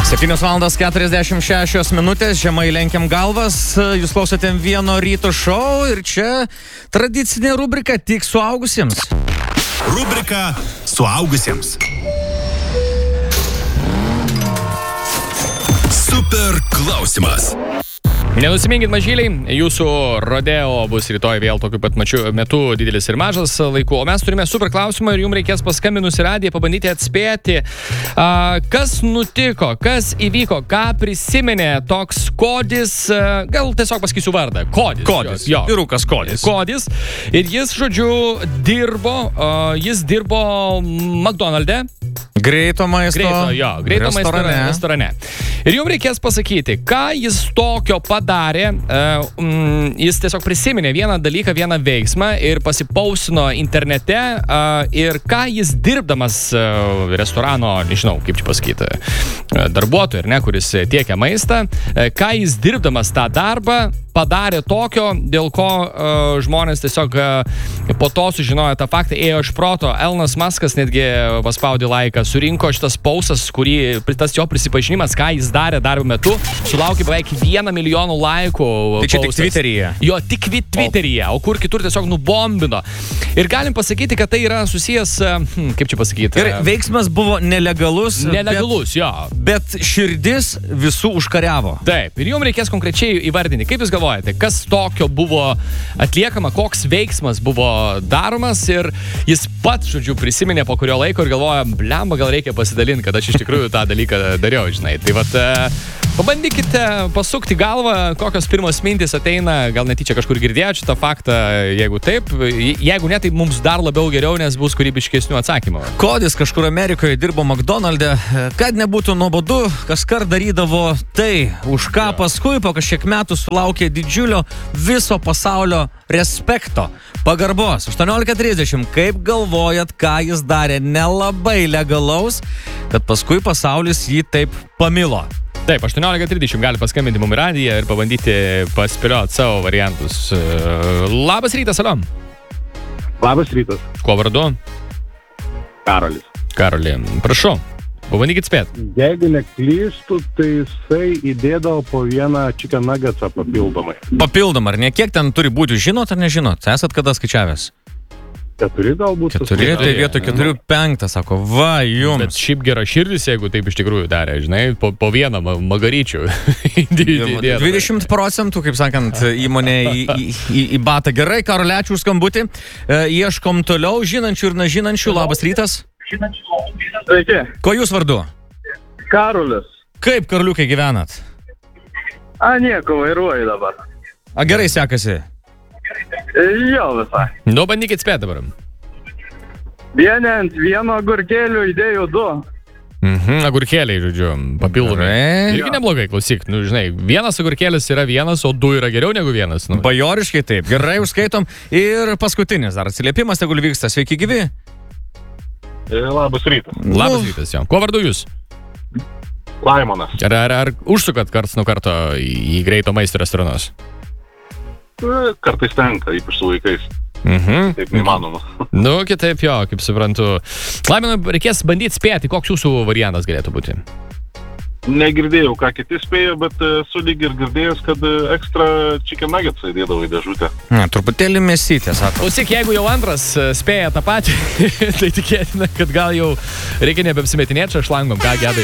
7:46 minutės, žemai lenkiam galvas, jūs klausote vieno ryto šou ir čia tradicinė rubrika tik suaugusiems. Rubrika suaugusiems. Super klausimas. Nenusiminkit mažyliai, jūsų rodeo bus rytoj vėl tokiu pat metu didelis ir mažas laiku, o mes turime super klausimą ir jums reikės paskambinus į radiją pabandyti atspėti, kas nutiko, kas įvyko, ką prisiminė toks Kodis, gal tiesiog pasakysiu vardą, Kodis. Jo. Vyrukas Kodis. Kodis. Ir jis, žodžiu, dirbo McDonald'e. Greito maisto restorane. Ir jums reikės pasakyti, ką jis tokio padarė. Jis tiesiog prisiminė vieną dalyką, vieną veiksmą ir pasipausino internete. Ir ką jis dirbdamas restorano, nežinau, kaip čia pasakyti, darbuotojų, ar ne, kuris tiekia maistą, ką jis dirbdamas tą darbą padarė tokio, dėl ko žmonės tiesiog po to sužinojo tą faktą, ėjo iš proto. Elonas Muskas netgi paspaudė laiką, surinko šitas paustas, tas jo prisipažinimas, ką jis darė darbo metu, sulaukė beveik 1 milijonų laikų. Tai čia tik Twitteryje? Jo, tik Twitteryje, o kur kitur tiesiog nubombino. Ir galim pasakyti, kad tai yra susijęs, kaip čia pasakyti? Gerai, veiksmas buvo nelegalus. Bet širdis visų užkariavo. Taip, ir jums reikės konkrečiai įvardinti, kaip jūs galvojate, kas tokio buvo atliekama, koks veiksmas buvo daromas ir jis pats, žodžiu, prisiminė po kurio laiko ir galvoja, blemba, gal reikia pasidalinti, kad aš iš tikrųjų tą dalyką dariau, žinai. Tai vat, pabandykite pasukti galvą, kokios pirmos mintis ateina, gal netyčia kažkur girdėjote šitą faktą, jeigu taip, jeigu ne, tai mums dar labiau geriau, nes bus kūrybiškesnių atsakymų. Kodis kažkur Amerikoje dirbo McDonald'e, kad nebūtų nuobodu, kaskart darydavo tai, už ką paskui po kažkiek metų sulaukė didžiulio viso pasaulio respekto, pagarbos. 18:30, kaip galvojat, ką jis darė nelabai legalaus, kad paskui pasaulis jį taip pamilo? Taip, 18:30 gali paskambinti mum į radiją ir pabandyti paspėlioti savo variantus. Labas rytas, Aliom. Labas rytas. Kuo vardu? Karolis. Karoli, prašau, pabandykit spėti. Jeigu neklystu, tai jisai įdėdavo po vieną chicken nuggetsą papildomai. Papildomai, ar ne? Kiek ten turi būti, žinot ar nežinot? Esat kada skaičiavęs? 4 galbūt. 4, tai vietoj 4, 5, sako, va, jums. Bet šiaip gera širdis, jeigu taip iš tikrųjų darė, žinai, po vieną magaryčių. 20%, kaip sakant, įmonė į batą. Gerai, Karoli, ačiū už skambutį. Ieškom toliau žinančių ir nežinančių. Labas rytas. Sveiki. Ko jūs vardu? Karolis. Kaip, Karoliukai, gyvenat? Nieko, vairuoju dabar. Gerai sekasi? Jo, visai. Nu, bandykit spėti dabar. Vieni ant vieno agurkėlių įdėjau 2. Agurkėliai, žodžiu, papildomai. Irgi neblogai, klausyk, nu, žinai, vienas agurkėlis yra vienas, o 2 yra geriau negu vienas. Nu. Bajoriškai taip, gerai užskaitom. Ir paskutinis dar atsiliepimas, tegul vyksta. Sveiki gyvi. Labas rytas. Labas rytas, jo. Kuo vardu jūs? Laimonas. Ar užsukat karts nuo karto į greito maisto restoranus? Kartais tenka, ypač su vaikais. Taip neįmanoma. Nu, kitaip jo, kaip suprantu. Laimonai, reikės bandyti spėti, koks jūsų variantas galėtų būti. Negirdėjau, ką kiti spėjo, bet esu lyg ir girdėjęs, kad ekstra chicken nuggetsą įdėdavo į dėžutę. Truputėlį mėsytė, sako. Klausyk, jeigu jau antras spėja tą patį, tai tikėtina, kad gal jau reikia nebeapsimetinėti čia šlangom, ką gedai.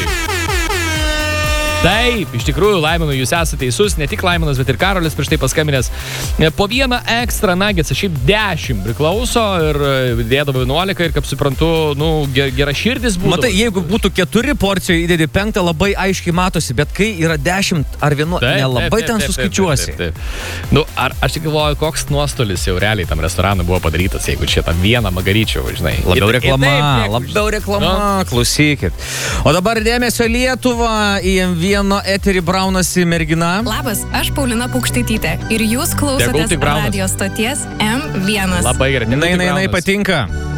Taip, iš tikrųjų, Laimonai, jūs esate teisus, ne tik Laimonas, bet ir Karolis prieš tai paskambinęs. Po vieną ekstra nuggetsą, šiaip 10 priklauso ir dėdavo 11 ir, kaip suprantu, nu, gera širdis būtų. Matai, jeigu būtų 4 porcijų, įdėdi 5, labai aiškiai matosi, bet kai yra 10 ar 11, nelabai ten suskaičiuosi. Taip. Nu, aš tik galvoju, koks nuostolis jau realiai tam restoranui buvo padarytas, jeigu čia tą vieną magaryčių, žinai. Labiau reklama, klausykit. O dabar dėmesio Lietuva, į M1 eterį braunasi mergina. Labas, aš Paulina Paukštaitytė ir jūs klausotės radio stoties M1. Labai gerai. Jinai patinka.